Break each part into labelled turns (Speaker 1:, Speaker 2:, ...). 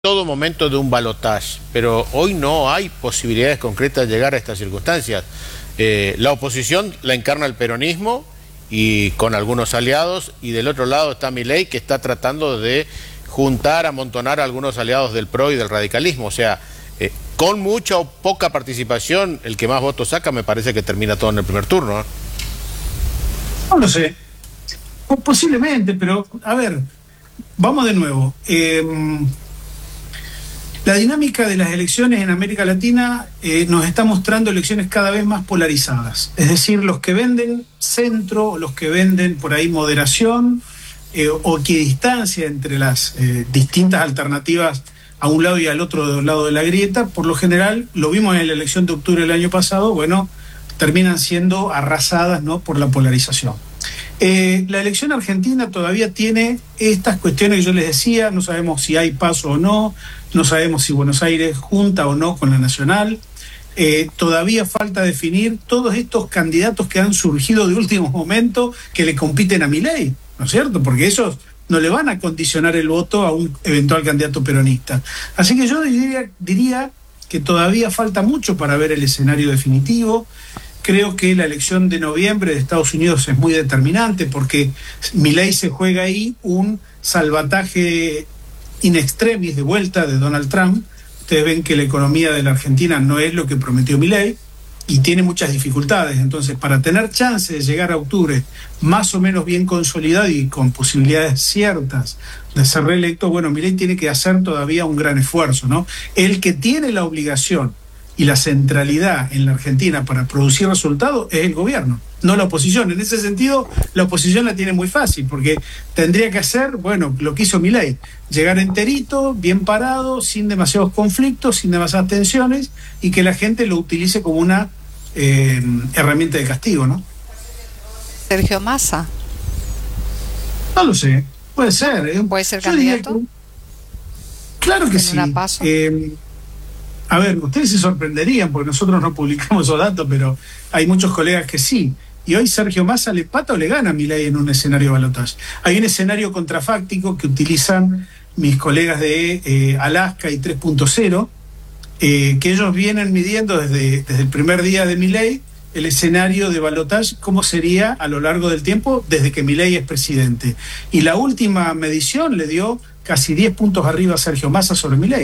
Speaker 1: todo momento de un balotaje, pero hoy no hay posibilidades concretas de llegar a estas circunstancias. La oposición la encarna el peronismo y con algunos aliados, y del otro lado está Milei, que está tratando de juntar, amontonar a algunos aliados del PRO y del radicalismo. O sea, con mucha o poca participación, el que más votos saca me parece que termina todo en el primer turno, ¿eh?
Speaker 2: No lo sé, posiblemente, pero a ver, vamos de nuevo. La dinámica de las elecciones en América Latina nos está mostrando elecciones cada vez más polarizadas. Es decir, los que venden centro, los que venden por ahí moderación o equidistancia entre las distintas alternativas a un lado y al otro lado de la grieta, por lo general, lo vimos en la elección de octubre del año pasado, bueno, terminan siendo arrasadas, ¿no?, por la polarización. La elección argentina todavía tiene estas cuestiones que yo les decía, no sabemos si hay paso o no, no sabemos si Buenos Aires junta o no con la Nacional, todavía falta definir todos estos candidatos que han surgido de último momento que le compiten a Milei, ¿no es cierto? Porque esos no le van a condicionar el voto a un eventual candidato peronista. Así que yo diría que todavía falta mucho para ver el escenario definitivo. Creo que la elección de noviembre de Estados Unidos es muy determinante porque Milei se juega ahí un salvataje in extremis de vuelta de Donald Trump. Ustedes ven que la economía de la Argentina no es lo que prometió Milei y tiene muchas dificultades. Entonces, para tener chance de llegar a octubre más o menos bien consolidado y con posibilidades ciertas de ser reelecto, bueno, Milei tiene que hacer todavía un gran esfuerzo, ¿no? El que tiene la obligación y la centralidad en la Argentina para producir resultados es el gobierno, no la oposición. En ese sentido, la oposición la tiene muy fácil, porque tendría que hacer, bueno, lo que hizo Milei, llegar enterito, bien parado, sin demasiados conflictos, sin demasiadas tensiones, y que la gente lo utilice como una herramienta de castigo, ¿no?
Speaker 3: Sergio Massa.
Speaker 2: No lo sé, puede ser.
Speaker 3: ¿Puede ser candidato?
Speaker 2: Claro que sí. A ver, ustedes se sorprenderían porque nosotros no publicamos esos datos, pero hay muchos colegas que sí. Y hoy Sergio Massa le empata o le gana a Milei en un escenario de balotaje. Hay un escenario contrafáctico que utilizan mis colegas de Alaska y 3.0, que ellos vienen midiendo desde el primer día de Milei el escenario de balotaje, cómo sería a lo largo del tiempo desde que Milei es presidente. Y la última medición le dio casi 10 puntos arriba a Sergio Massa sobre Milei.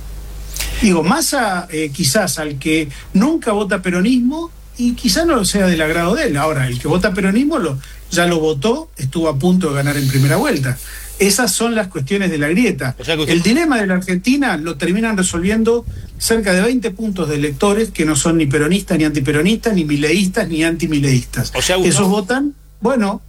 Speaker 2: Digo, Massa quizás al que nunca vota peronismo y quizás no lo sea del agrado de él. Ahora, el que vota peronismo ya lo votó, estuvo a punto de ganar en primera vuelta. Esas son las cuestiones de la grieta. O sea que el dilema de la Argentina lo terminan resolviendo cerca de 20 puntos de electores que no son ni peronistas, ni antiperonistas, ni mileístas, ni antimileístas. O sea, esos votan, bueno,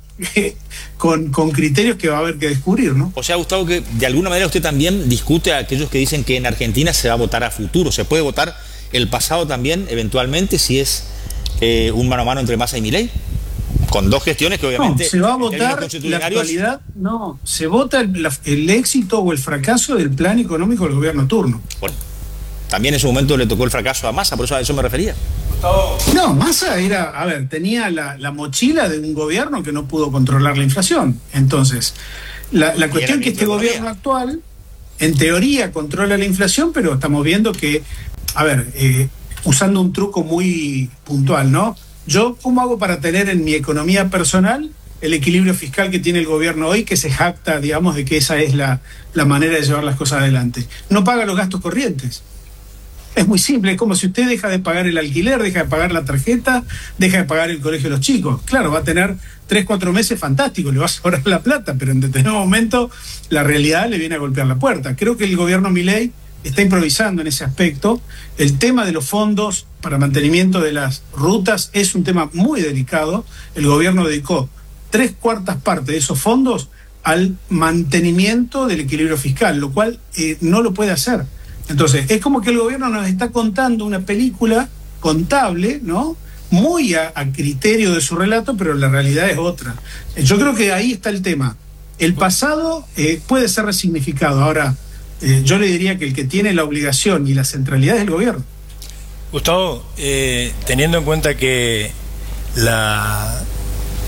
Speaker 2: con criterios que va a haber que descubrir, ¿no?
Speaker 4: O sea, Gustavo, que de alguna manera usted también discute a aquellos que dicen que en Argentina se va a votar a futuro. ¿Se puede votar el pasado también, eventualmente, si es un mano a mano entre Massa y Milei? Con dos gestiones que obviamente...
Speaker 2: No, se va a votar la actualidad, no, se vota el éxito o el fracaso del plan económico del gobierno turno.
Speaker 4: Bueno, también en su momento le tocó el fracaso a Massa, por eso a eso me refería.
Speaker 2: No, Massa era, a ver, tenía la mochila de un gobierno que no pudo controlar la inflación. Entonces, la cuestión es que este gobierno actual, en teoría, controla la inflación, pero estamos viendo que, a ver, usando un truco muy puntual, ¿no? Yo, ¿cómo hago para tener en mi economía personal el equilibrio fiscal que tiene el gobierno hoy, que se jacta, digamos, de que esa es la manera de llevar las cosas adelante? No paga los gastos corrientes. Es muy simple, es como si usted deja de pagar el alquiler, deja de pagar la tarjeta, deja de pagar el colegio de los chicos. Claro, va a tener 3-4 meses fantásticos, le va a sobrar la plata, pero en determinado momento la realidad le viene a golpear la puerta. Creo que el gobierno Milei está improvisando en ese aspecto. El tema de los fondos para mantenimiento de las rutas es un tema muy delicado. El gobierno dedicó 3/4 partes de esos fondos al mantenimiento del equilibrio fiscal, lo cual no lo puede hacer. Entonces, es como que el gobierno nos está contando una película contable, ¿no?, muy a criterio de su relato, pero la realidad es otra. Yo creo que ahí está el tema. El pasado puede ser resignificado. Ahora, yo le diría que el que tiene la obligación y la centralidad es el gobierno.
Speaker 5: Gustavo, teniendo en cuenta que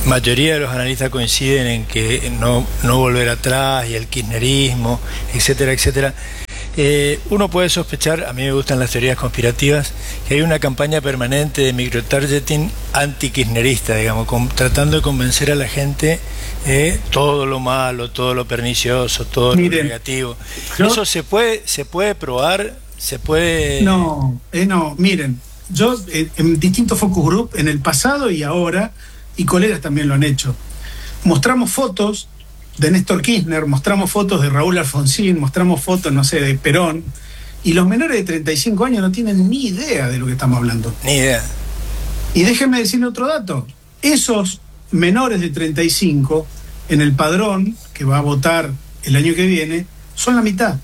Speaker 5: mayoría de los analistas coinciden en que no volver atrás y el kirchnerismo, etcétera, etcétera. Uno puede sospechar, a mí me gustan las teorías conspirativas, que hay una campaña permanente de microtargeting anti-kirchnerista, digamos, tratando de convencer a la gente de todo lo malo, todo lo pernicioso, todo lo negativo. ¿Eso se puede probar? ¿Se puede...?
Speaker 2: No, miren, yo en distintos focus group, en el pasado y ahora, y colegas también lo han hecho, mostramos fotos de Néstor Kirchner, mostramos fotos de Raúl Alfonsín, mostramos fotos, no sé, de Perón, y los menores de 35 años no tienen ni idea de lo que estamos hablando.
Speaker 5: Ni idea.
Speaker 2: Y déjenme decirle otro dato. Esos menores de 35, en el padrón, que va a votar el año que viene, son la mitad.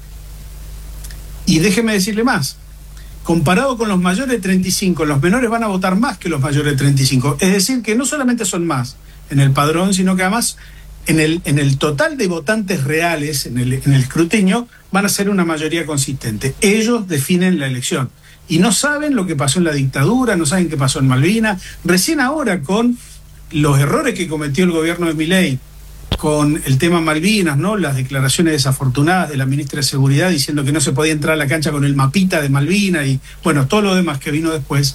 Speaker 2: Y déjenme decirle más. Comparado con los mayores de 35, los menores van a votar más que los mayores de 35. Es decir, que no solamente son más en el padrón, sino que además en el total de votantes reales, en el escrutinio, van a ser una mayoría consistente. Ellos definen la elección. Y no saben lo que pasó en la dictadura, no saben qué pasó en Malvinas. Recién ahora, con los errores que cometió el gobierno de Milei, con el tema Malvinas, ¿no? Las declaraciones desafortunadas de la ministra de Seguridad diciendo que no se podía entrar a la cancha con el mapita de Malvinas y, bueno, todo lo demás que vino después.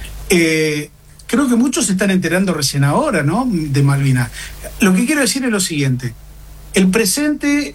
Speaker 2: Creo que muchos se están enterando recién ahora, ¿no?, de Malvinas. Lo que quiero decir es lo siguiente. El presente,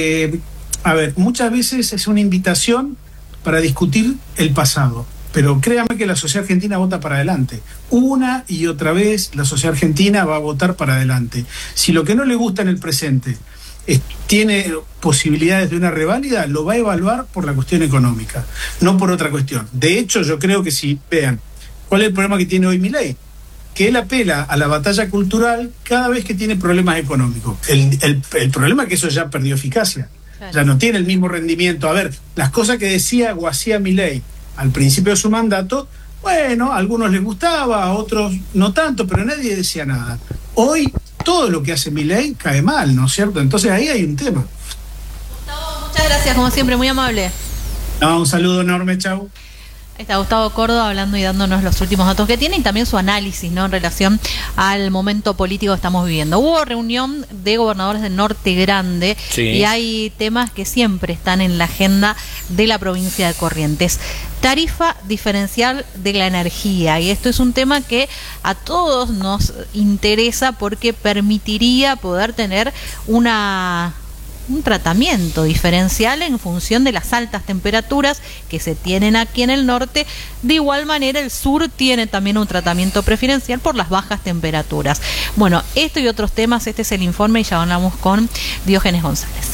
Speaker 2: muchas veces es una invitación para discutir el pasado. Pero créame que la sociedad argentina vota para adelante. Una y otra vez la sociedad argentina va a votar para adelante. Si lo que no le gusta en el presente tiene posibilidades de una reválida, lo va a evaluar por la cuestión económica, no por otra cuestión. De hecho, yo creo que si vean, ¿cuál es el problema que tiene hoy Milei? Que él apela a la batalla cultural cada vez que tiene problemas económicos. El problema es que eso ya perdió eficacia. Claro. Ya no tiene el mismo rendimiento. A ver, las cosas que decía o hacía Milei al principio de su mandato, bueno, a algunos les gustaba, a otros no tanto, pero nadie decía nada. Hoy todo lo que hace Milei cae mal, ¿no es cierto? Entonces ahí hay un tema.
Speaker 6: Gustavo, muchas gracias, como siempre, muy amable.
Speaker 2: No, un saludo enorme, chau.
Speaker 6: Ahí está Gustavo Córdoba hablando y dándonos los últimos datos que tiene y también su análisis, ¿no?, en relación al momento político que estamos viviendo. Hubo reunión de gobernadores del Norte Grande, sí, y hay temas que siempre están en la agenda de la provincia de Corrientes. Tarifa diferencial de la energía, y esto es un tema que a todos nos interesa porque permitiría poder tener un tratamiento diferencial en función de las altas temperaturas que se tienen aquí en el norte. De igual manera, el sur tiene también un tratamiento preferencial por las bajas temperaturas. Bueno, esto y otros temas, este es el informe y ya hablamos con Diógenes González.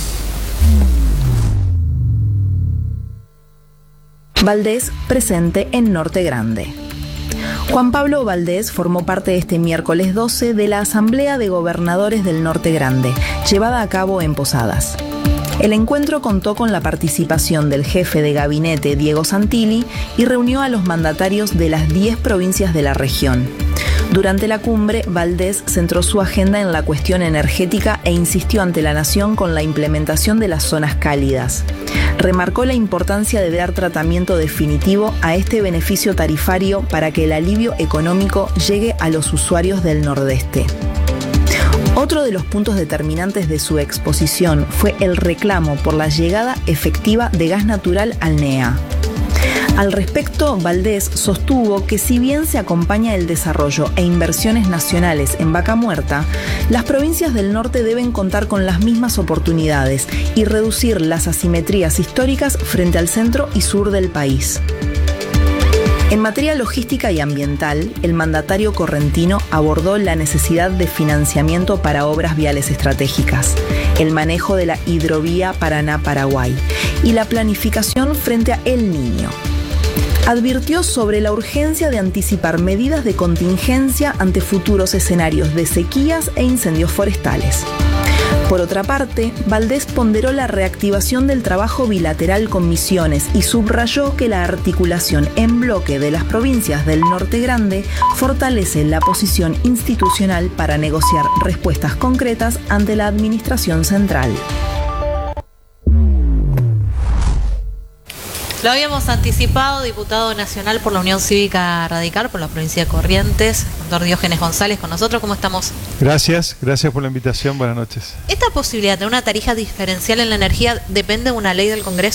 Speaker 7: Valdés presente en Norte Grande. Juan Pablo Valdés formó parte este miércoles 12 de la Asamblea de Gobernadores del Norte Grande, llevada a cabo en Posadas. El encuentro contó con la participación del jefe de gabinete Diego Santilli y reunió a los mandatarios de las 10 provincias de la región. Durante la cumbre, Valdés centró su agenda en la cuestión energética e insistió ante la nación con la implementación de las zonas cálidas. Remarcó la importancia de dar tratamiento definitivo a este beneficio tarifario para que el alivio económico llegue a los usuarios del Nordeste. Otro de los puntos determinantes de su exposición fue el reclamo por la llegada efectiva de gas natural al NEA. Al respecto, Valdés sostuvo que si bien se acompaña el desarrollo e inversiones nacionales en Vaca Muerta, las provincias del norte deben contar con las mismas oportunidades y reducir las asimetrías históricas frente al centro y sur del país. En materia logística y ambiental, el mandatario correntino abordó la necesidad de financiamiento para obras viales estratégicas, el manejo de la hidrovía Paraná-Paraguay y la planificación frente a El Niño. Advirtió sobre la urgencia de anticipar medidas de contingencia ante futuros escenarios de sequías e incendios forestales. Por otra parte, Valdés ponderó la reactivación del trabajo bilateral con Misiones y subrayó que la articulación en bloque de las provincias del Norte Grande fortalece la posición institucional para negociar respuestas concretas ante la Administración Central.
Speaker 6: Lo habíamos anticipado, diputado nacional por la Unión Cívica Radical, por la provincia de Corrientes, doctor Diógenes González, con nosotros. ¿Cómo estamos?
Speaker 8: Gracias por la invitación. Buenas noches.
Speaker 6: ¿Esta posibilidad de una tarifa diferencial en la energía depende de una ley del Congreso?